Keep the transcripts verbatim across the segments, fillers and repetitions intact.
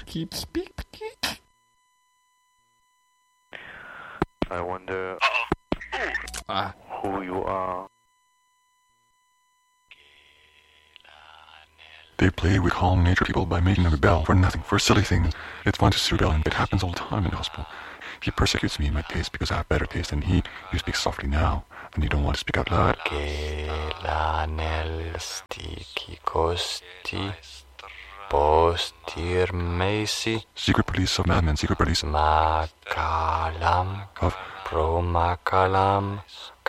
keep speak. I wonder Uh-oh. Ah. who you are. They play with calm nature people by making them rebel for nothing, for silly things. It's fun to see rebellion. It happens all the time in the hospital. He persecutes me in my taste because I have better taste than he. You speak softly now, and you don't want to speak out loud. Postirmeisi Secret police of madmen, secret police Makalam of... Promakalam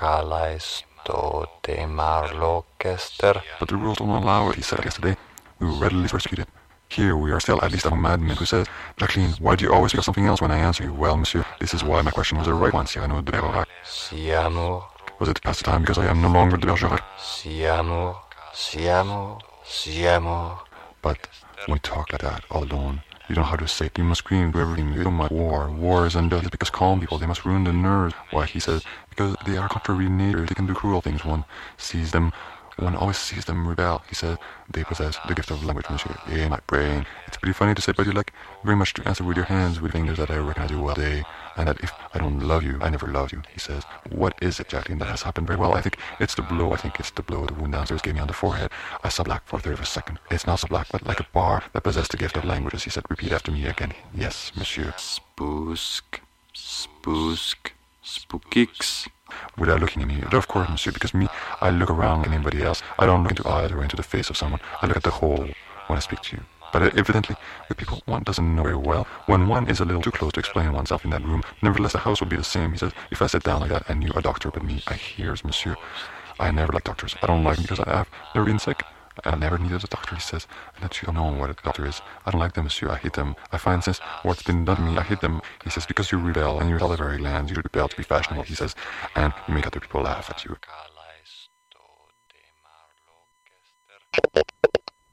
Kalaistotemarlokester. But the rules don't allow it, he said yesterday. We were readily persecuted. Here we are still at least among madmen who says, Jacqueline, why do you always speak of something else when I answer you? Well, monsieur, this is why my question was the right one, Cyrano de Bergerac. Si amour, Was it past the time because I am no longer de Bergerac? si amour, si amour, si amour. But when we talk like that, all alone, you don't know how to say it. You must scream to everything. You don't mind war. War is unjust because calm people, they must ruin the nerves. Why, he says, because they are contrary nature. They can do cruel things. One sees them, one always sees them rebel. He says, they possess the gift of language, monsieur. Yeah, my brain. It's pretty funny to say, but you like very much to answer with your hands, with fingers that I recognize you well day. And that if I don't love you, I never loved you, he says. What is it, Jacqueline, that has happened very well? I think it's the blow. I think it's the blow the wound downstairs gave me on the forehead. I saw black for a third of a second. It's not so black, but like a bar that possessed the gift of languages. He said, repeat after me again. Yes, monsieur. Spoosk, spoosk, spookix. Without looking at me. Of course, monsieur, because me, I look around like anybody else. I don't look into eyes or into the face of someone. I look at the whole when I speak to you. But evidently, with people one doesn't know very well, when one is a little too close to explain oneself in that room, nevertheless the house would be the same. He says, if I sit down like that and you a doctor but me, I hears, monsieur. I never like doctors. I don't like them because I have never been sick. I never needed a doctor, he says. And that you don't know what a doctor is. I don't like them, monsieur. I hate them. I find since what's been done to me, I hate them. He says, because you rebel and you rebel the very land, you rebel to be fashionable, he says, and you make other people laugh at you.